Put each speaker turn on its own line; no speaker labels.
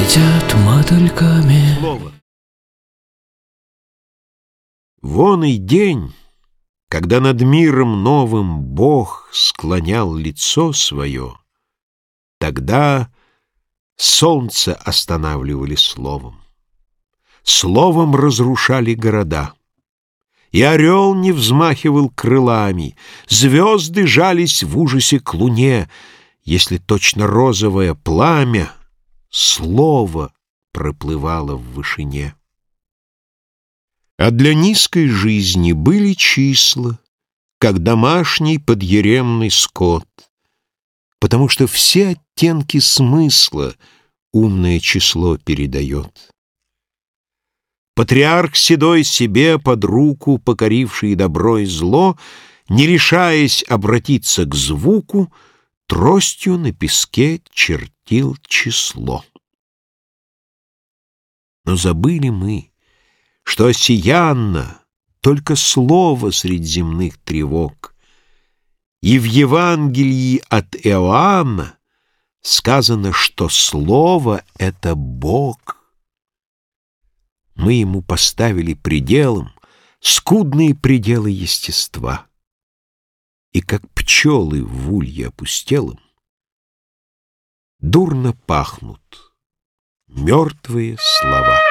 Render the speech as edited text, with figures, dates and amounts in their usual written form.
летят мотыльками.
Слово. Вон и день, когда над миром новым Бог склонял лицо свое, тогда солнце останавливали словом, словом разрушали города. И орел не взмахивал крылами, звезды жались в ужасе к луне, если точно розовое пламя слово проплывало в вышине. А для низкой жизни были числа, как домашний подъеремный скот, потому что все оттенки смысла умное число передает. Патриарх седой себе под руку, покоривший добро и зло, не решаясь обратиться к звуку, тростью на песке чертил число. Но забыли мы, что осиянно только слово средь земных тревог, и в Евангелии от Иоанна сказано, что слово — это Бог. Мы ему поставили пределом скудные пределы естества, и как пчелы в улье опустелом дурно пахнут мертвые слова.